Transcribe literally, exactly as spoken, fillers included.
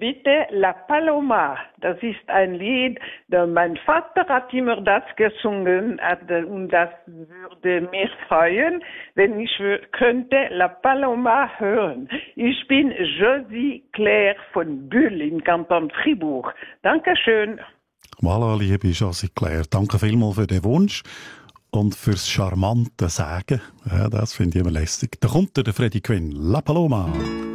bitte La Paloma. Das ist ein Lied, der, mein Vater hat immer das gesungen und das würde mich freuen, wenn ich könnte La Paloma hören. Ich bin Josie Claire von Bulle im Kanton Fribourg. Dankeschön. Voilà, liebe Josie Claire, danke vielmals für den Wunsch und fürs charmante Sagen. Ja, das finde ich immer lässig. Da kommt der Freddie Quinn, La Paloma.